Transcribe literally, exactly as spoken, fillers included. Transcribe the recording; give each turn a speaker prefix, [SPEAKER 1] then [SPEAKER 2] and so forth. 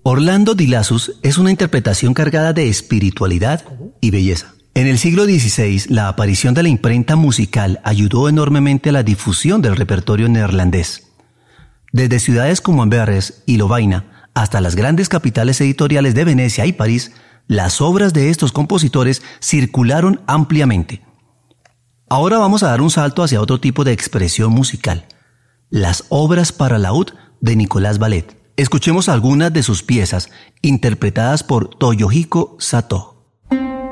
[SPEAKER 1] Orlando di Lassus es una interpretación cargada de espiritualidad y belleza. En el siglo dieciséis, la aparición de la imprenta musical ayudó enormemente a la difusión del repertorio neerlandés. Desde ciudades como Amberes y Lovaina hasta las grandes capitales editoriales de Venecia y París, las obras de estos compositores circularon ampliamente. Ahora vamos a dar un salto hacia otro tipo de expresión musical, las obras para laúd de Nicolás Ballet. Escuchemos algunas de sus piezas, interpretadas por Toyohiko Satō.